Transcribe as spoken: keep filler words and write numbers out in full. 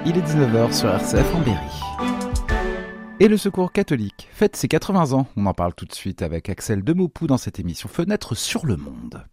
Il est dix-neuf heures sur R C F en Berry. Et le Secours catholique fête ses quatre-vingts ans. On en parle tout de suite avec Axel Demopou dans cette émission Fenêtre sur le monde.